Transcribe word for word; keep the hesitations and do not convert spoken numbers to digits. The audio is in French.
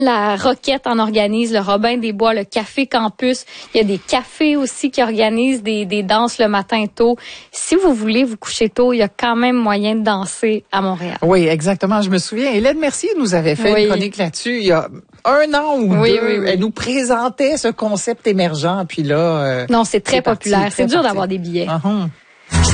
La Roquette en organise, le Robin des Bois, le Café Campus. Il y a des cafés aussi qui organisent des, des danses le matin tôt. Si vous voulez vous coucher tôt, il y a quand même moyen de danser à Montréal. Oui, exactement. Je me souviens, Hélène Mercier nous avait fait oui. une chronique là-dessus il y a un an ou oui, deux. Oui, oui. Elle nous présentait ce concept émergent. Puis là, euh, non, c'est très c'est populaire. Parti, c'est très dur parti. d'avoir des billets. Uh-huh.